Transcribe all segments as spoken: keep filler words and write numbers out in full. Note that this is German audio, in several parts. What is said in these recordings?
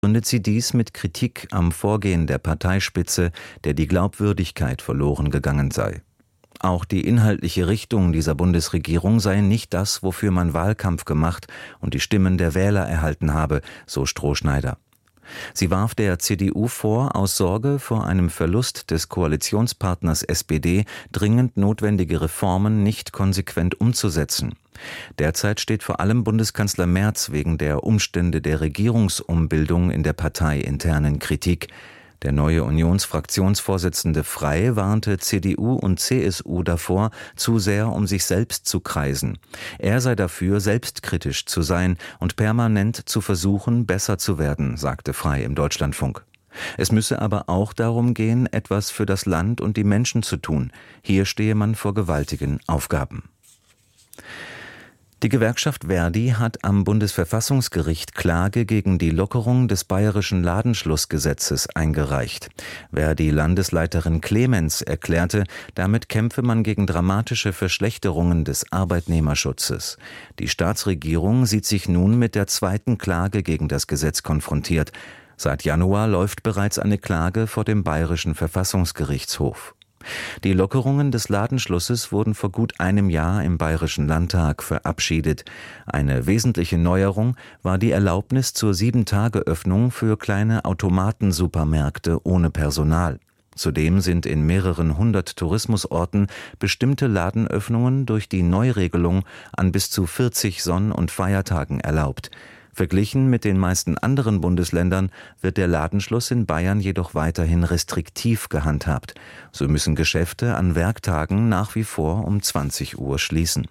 begründet sie dies mit Kritik am Vorgehen der Parteispitze, der die Glaubwürdigkeit verloren gegangen sei. Auch die inhaltliche Richtung dieser Bundesregierung sei nicht das, wofür man Wahlkampf gemacht und die Stimmen der Wähler erhalten habe, so Strohschneider. Sie warf der C D U vor, aus Sorge vor einem Verlust des Koalitionspartners S P D dringend notwendige Reformen nicht konsequent umzusetzen. Derzeit steht vor allem Bundeskanzler Merz wegen der Umstände der Regierungsumbildung in der Partei internen Kritik. Der neue Unionsfraktionsvorsitzende Frey warnte C D U und C S U davor, zu sehr um sich selbst zu kreisen. Er sei dafür, selbstkritisch zu sein und permanent zu versuchen, besser zu werden, sagte Frey im Deutschlandfunk. Es müsse aber auch darum gehen, etwas für das Land und die Menschen zu tun. Hier stehe man vor gewaltigen Aufgaben. Die Gewerkschaft Verdi hat am Bundesverfassungsgericht Klage gegen die Lockerung des bayerischen Ladenschlussgesetzes eingereicht. Verdi-Landesleiterin Clemens erklärte, damit kämpfe man gegen dramatische Verschlechterungen des Arbeitnehmerschutzes. Die Staatsregierung sieht sich nun mit der zweiten Klage gegen das Gesetz konfrontiert. Seit Januar läuft bereits eine Klage vor dem Bayerischen Verfassungsgerichtshof. Die Lockerungen des Ladenschlusses wurden vor gut einem Jahr im Bayerischen Landtag verabschiedet. Eine wesentliche Neuerung war die Erlaubnis zur Sieben-Tage-Öffnung für kleine Automatensupermärkte ohne Personal. Zudem sind in mehreren hundert Tourismusorten bestimmte Ladenöffnungen durch die Neuregelung an bis zu vierzig Sonn- und Feiertagen erlaubt. Verglichen mit den meisten anderen Bundesländern wird der Ladenschluss in Bayern jedoch weiterhin restriktiv gehandhabt. So müssen Geschäfte an Werktagen nach wie vor um zwanzig Uhr schließen.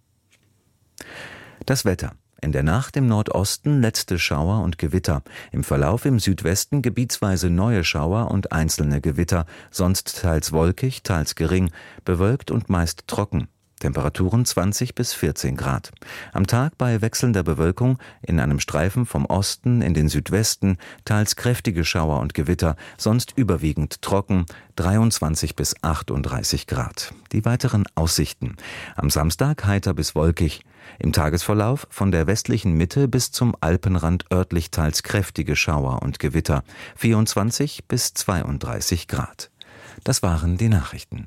Das Wetter. In der Nacht im Nordosten letzte Schauer und Gewitter. Im Verlauf im Südwesten gebietsweise neue Schauer und einzelne Gewitter, sonst teils wolkig, teils gering, bewölkt und meist trocken. Temperaturen zwanzig bis vierzehn Grad. Am Tag bei wechselnder Bewölkung in einem Streifen vom Osten in den Südwesten teils kräftige Schauer und Gewitter, sonst überwiegend trocken, dreiundzwanzig bis achtunddreißig Grad. Die weiteren Aussichten. Am Samstag heiter bis wolkig. Im Tagesverlauf von der westlichen Mitte bis zum Alpenrand örtlich teils kräftige Schauer und Gewitter, vierundzwanzig bis zweiunddreißig Grad. Das waren die Nachrichten.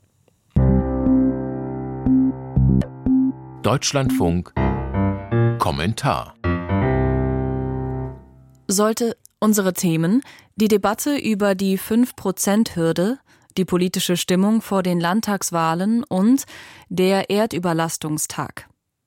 Deutschlandfunk Kommentar. Sollte unsere Themen die Debatte über die fünf Prozent Hürde, die politische Stimmung vor den Landtagswahlen und der Erdüberlastungstag.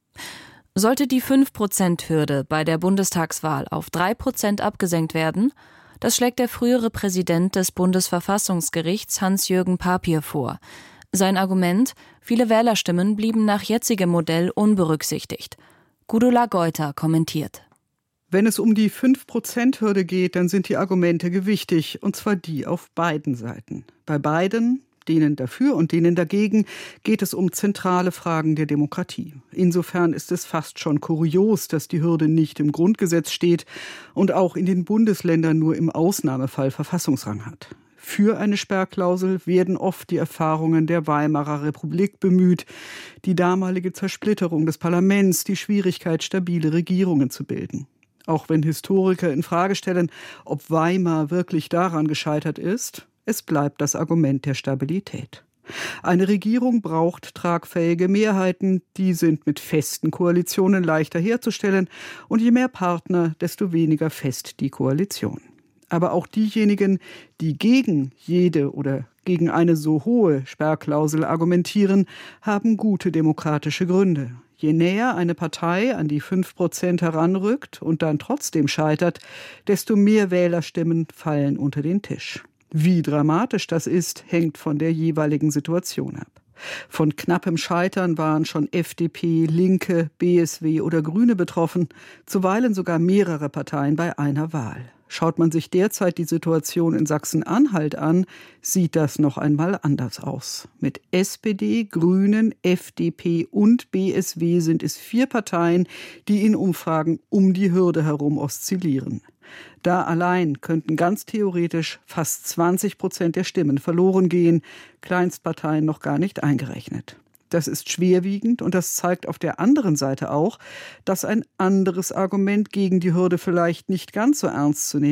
Sollte die fünf Prozent Hürde bei der Bundestagswahl auf drei Prozent abgesenkt werden, das schlägt der frühere Präsident des Bundesverfassungsgerichts Hans-Jürgen Papier vor. Sein Argument: Viele Wählerstimmen blieben nach jetzigem Modell unberücksichtigt. Gudula Geuter kommentiert. Wenn es um die fünf Prozent Hürde geht, dann sind die Argumente gewichtig, und zwar die auf beiden Seiten. Bei beiden, denen dafür und denen dagegen, geht es um zentrale Fragen der Demokratie. Insofern ist es fast schon kurios, dass die Hürde nicht im Grundgesetz steht und auch in den Bundesländern nur im Ausnahmefall Verfassungsrang hat. Für eine Sperrklausel werden oft die Erfahrungen der Weimarer Republik bemüht, die damalige Zersplitterung des Parlaments, die Schwierigkeit, stabile Regierungen zu bilden. Auch wenn Historiker in Frage stellen, ob Weimar wirklich daran gescheitert ist, es bleibt das Argument der Stabilität. Eine Regierung braucht tragfähige Mehrheiten, die sind mit festen Koalitionen leichter herzustellen, und je mehr Partner, desto weniger fest die Koalition. Aber auch diejenigen, die gegen jede oder gegen eine so hohe Sperrklausel argumentieren, haben gute demokratische Gründe. Je näher eine Partei an die fünf Prozent heranrückt und dann trotzdem scheitert, desto mehr Wählerstimmen fallen unter den Tisch. Wie dramatisch das ist, hängt von der jeweiligen Situation ab. Von knappem Scheitern waren schon F D P, Linke, B S W oder Grüne betroffen, zuweilen sogar mehrere Parteien bei einer Wahl. Schaut man sich derzeit die Situation in Sachsen-Anhalt an, sieht das noch einmal anders aus. Mit S P D, Grünen, F D P und B S W sind es vier Parteien, die in Umfragen um die Hürde herum oszillieren. Da allein könnten ganz theoretisch fast zwanzig Prozent der Stimmen verloren gehen, Kleinstparteien noch gar nicht eingerechnet. Das ist schwerwiegend und das zeigt auf der anderen Seite auch, dass ein anderes Argument gegen die Hürde vielleicht nicht ganz so ernst zu nehmen